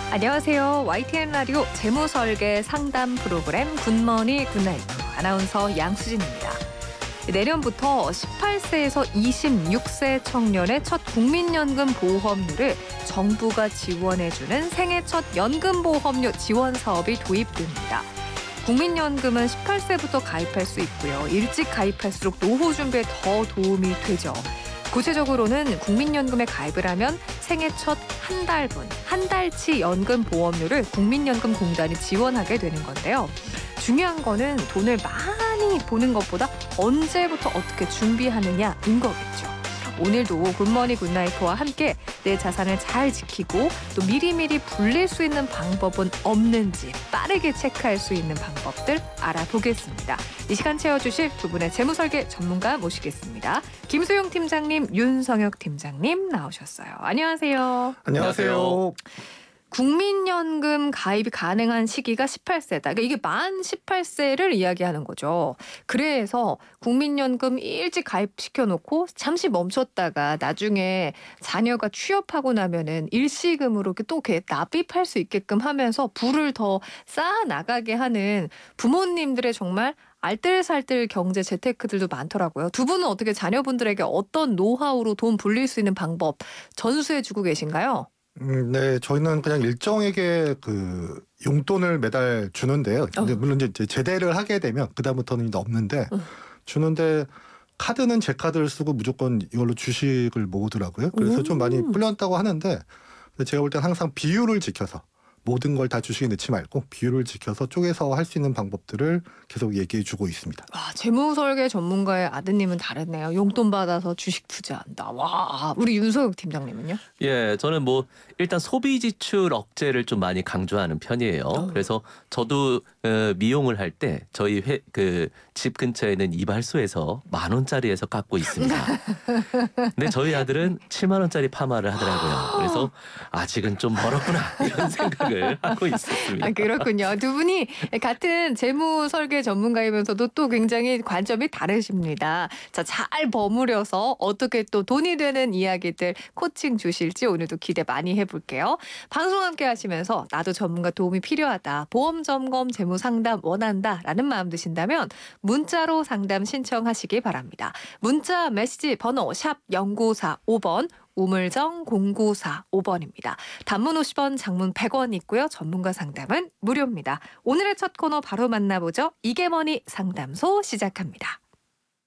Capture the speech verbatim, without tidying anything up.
안녕하세요. 와이티엔 라디오 재무설계 상담 프로그램 굿머니 굿나잇 아나운서 양수진입니다. 내년부터 십팔 세에서 이십육 세 청년의 첫 국민연금 보험료를 정부가 지원해주는 생애 첫 연금보험료 지원 사업이 도입됩니다. 국민연금은 십팔 세부터 가입할 수 있고요. 일찍 가입할수록 노후 준비에 더 도움이 되죠. 구체적으로는 국민연금에 가입을 하면 생애 첫 한 달분, 한 달치 연금 보험료를 국민연금공단이 지원하게 되는 건데요. 중요한 거는 돈을 많이 보는 것보다 언제부터 어떻게 준비하느냐인 거겠죠. 오늘도 굿머니 굿나잇와 함께 내 자산을 잘 지키고 또 미리미리 불릴 수 있는 방법은 없는지 빠르게 체크할 수 있는 방법들 알아보겠습니다. 이 시간 채워주실 두 분의 재무설계 전문가 모시겠습니다. 김수용 팀장님, 윤성혁 팀장님 나오셨어요. 안녕하세요. 안녕하세요. 국민연금 가입이 가능한 시기가 십팔 세다. 그러니까 이게 만 십팔 세를 이야기하는 거죠. 그래서 국민연금 일찍 가입시켜놓고 잠시 멈췄다가 나중에 자녀가 취업하고 나면은 일시금으로 또 이렇게 납입할 수 있게끔 하면서 부를 더 쌓아 나가게 하는 부모님들의 정말 알뜰살뜰 경제 재테크들도 많더라고요. 두 분은 어떻게 자녀분들에게 어떤 노하우로 돈 불릴 수 있는 방법 전수해주고 계신가요? 음, 네, 저희는 그냥 일정에게 그 용돈을 매달 주는데요. 근데 어. 물론 이제 제대를 하게 되면 그다음부터는 이제 없는데 어. 주는데 카드는 제 카드를 쓰고 무조건 이걸로 주식을 모으더라고요. 그래서 좀 많이 음. 불렸다고 하는데 근데 제가 볼 땐 항상 비율을 지켜서 모든 걸 다 주식에 넣지 말고 비율을 지켜서 쪼개서 할 수 있는 방법들을 계속 얘기해 주고 있습니다. 와, 재무설계 전문가의 아드님은 다르네요. 용돈 받아서 주식 투자한다. 와, 우리 윤소혁 팀장님은요? 예, 저는 뭐 일단 소비 지출 억제를 좀 많이 강조하는 편이에요. 어. 그래서 저도 어, 미용을 할 때 저희 회, 그 집 근처에는 이발소에서 만 원짜리에서 깎고 있습니다. 근데 저희 아들은 칠만 원짜리 파마를 하더라고요. 그래서 아직은 좀 멀었구나 이런 생각을 하고 있었습니다. 아, 그렇군요. 두 분이 같은 재무설계 전문가이면서도 또 굉장히 관점이 다르십니다. 자, 잘 버무려서 어떻게 또 돈이 되는 이야기들 코칭 주실지 오늘도 기대 많이 해볼게요. 방송 함께 하시면서 나도 전문가 도움이 필요하다. 보험 점검, 재무 상담 원한다라는 마음 드신다면 문자로 상담 신청하시기 바랍니다. 문자 메시지 번호 샵 공구사오 번 우물정 공구사오 번입니다. 단문 오십 원, 장문 백 원 있고요. 전문가 상담은 무료입니다. 오늘의 첫 코너 바로 만나보죠. 이게 뭐니 상담소 시작합니다.